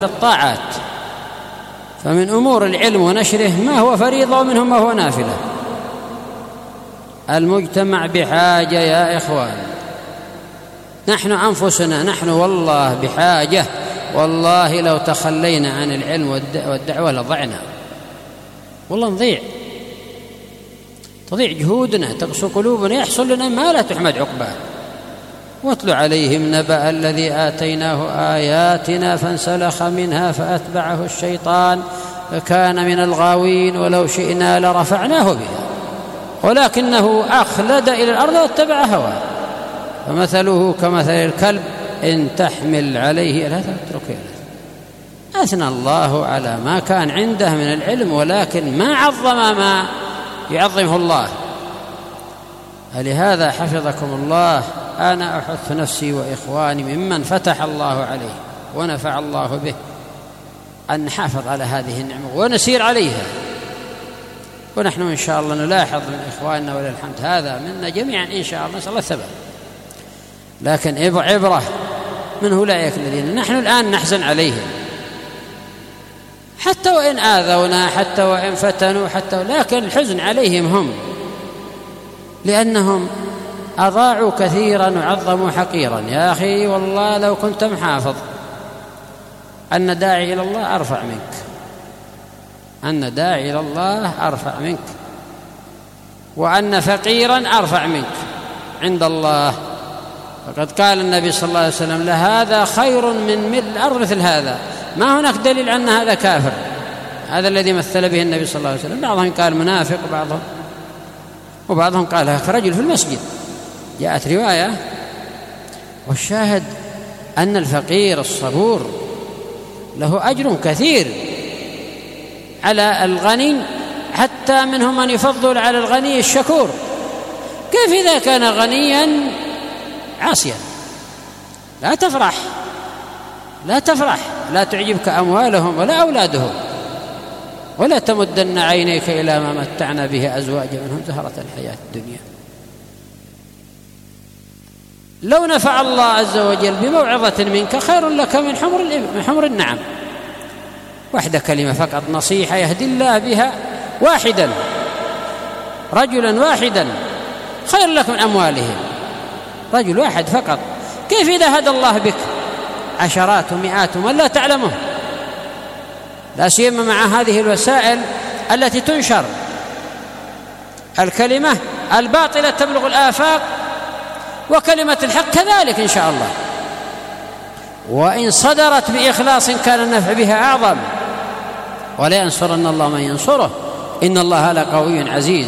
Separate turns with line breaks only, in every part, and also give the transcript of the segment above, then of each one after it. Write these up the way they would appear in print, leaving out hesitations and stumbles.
الطاعات، فمن أمور العلم ونشره ما هو فريضة ومنهم ما هو نافلة. المجتمع بحاجة يا إخوان، نحن أنفسنا نحن والله بحاجة، والله لو تخلينا عن العلم والدعوة لضعنا، والله تضيع جهودنا، تقسو قلوبنا، يحصل لنا ما لا تحمد عقباه. واتل عليهم نبأ الذي آتيناه آياتنا فانسلخ منها فأتبعه الشيطان فكان من الغاوين ولو شئنا لرفعناه بها ولكنه أخلد إلى الأرض واتبع هواه فمثله كمثل الكلب إن تحمل عليه يلهث واتركه يلهث. أثنى الله على ما كان عنده من العلم، ولكن ما عظم ما يعظمه الله. فلهذا حفظكم الله أنا أحث نفسي وإخواني ممن فتح الله عليه ونفع الله به أن نحافظ على هذه النعمة ونسير عليها. ونحن إن شاء الله نلاحظ من إخواننا ولله الحمد هذا منا جميعا إن شاء الله، نسأل الله الثبات. لكن عبرة من أولئك الذين نحن الآن نحزن عليهم، حتى وإن آذونا، حتى وإن فتنوا، لكن الحزن عليهم هم، لأنهم أضاعوا كثيرا وعظموا حقيرا. يا أخي والله لو كنت محافظ أن داعي إلى الله أرفع منك، أن داعي إلى الله أرفع منك، وأن فقيرا أرفع منك عند الله. فقد قال النبي صلى الله عليه وسلم لهذا خير من ملء الأرض مثل هذا. ما هناك دليل أن هذا كافر، هذا الذي مثل به النبي صلى الله عليه وسلم. بعضهم قال منافق وبعضهم قال رجل في المسجد، جاءت رواية. والشاهد أن الفقير الصبور له أجر كثير على الغني، حتى منهم من يفضل على الغني الشكور. كيف إذا كان غنيا عاصيا؟ لا تفرح، لا تعجبك أموالهم ولا أولادهم، ولا تمدن عينيك إلى ما متعنا به أزواجا منهم زهرة الحياة الدنيا. لو نفع الله عز وجل بموعظة منك خير لك من حمر النعم. واحدة كلمة فقط، نصيحة يهدي الله بها واحدا، رجلا واحدا، خير لك من أموالهم. رجل واحد فقط. كيف إذا هدى الله بك عشرات ومئات من لا تعلمه؟ لا سيما مع هذه الوسائل التي تنشر الكلمة الباطلة تبلغ الآفاق، وكلمة الحق كذلك إن شاء الله. وإن صدرت بإخلاص كان النفع بها أعظم. ولا ينصرن الله من ينصره إن الله لقوي عزيز.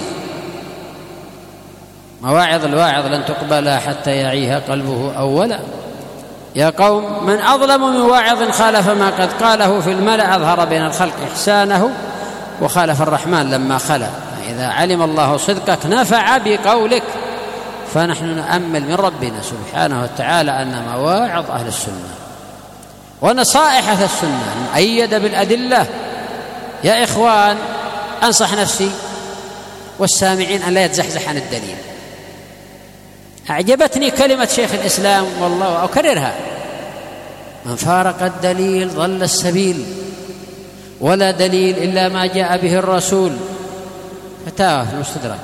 مواعظ الواعظ لن تقبل حتى يعيها قلبه أولا. يا قوم من أظلم من واعظ خالف ما قد قاله في الملأ أظهر بين الخلق إحسانه وخالف الرحمن لما خلا. إذا علم الله صدقك نفع بقولك. فنحن نأمل من ربنا سبحانه وتعالى أن مواعظ أهل السنة ونصائح أهل السنة مؤيدة بالأدلة. يا إخوان أنصح نفسي والسامعين أن لا يتزحزح عن الدليل. أعجبتني كلمة شيخ الإسلام والله أكررها: من فارق الدليل ضل السبيل ولا دليل إلا ما جاء به الرسول. فتاوى في المستدرك.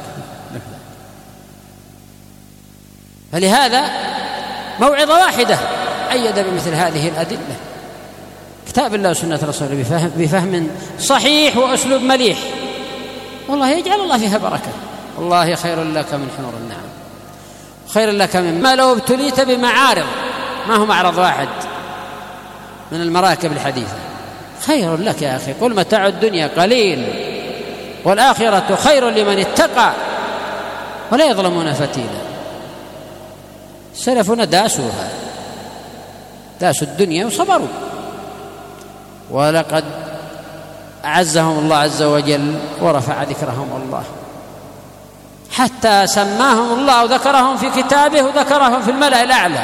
فلهذا موعظة واحدة أيد بمثل هذه الأدلة، كتاب الله وسنة رسوله بفهم صحيح وأسلوب مليح، والله يجعل الله فيها بركة. والله خير لك من حمر النعم، خير لك مما لو ابتليت بمعارض. ما هو معرض واحد من المراكب الحديثة. خير لك يا أخي. قل متاع الدنيا قليل والآخرة خير لمن اتقى ولا يظلمون فتيلا. سلفنا داسوا الدنيا وصبروا، ولقد أعزهم الله عز وجل ورفع ذكرهم الله، حتى سماهم الله وذكرهم في كتابه وذكرهم في الملأ الأعلى.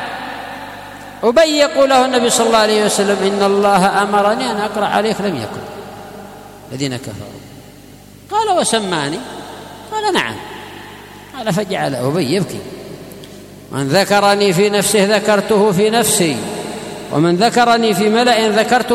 وبيقوا له النبي صلى الله عليه وسلم: إن الله أمرني أن أقرأ عليك لم يكن الذين كفروا. قال: وسماني؟ قال: نعم. قال: فجعل أبي يبكي: من ذكرني في نفسه ذكرته في نفسي ومن ذكرني في ملأ ذكرته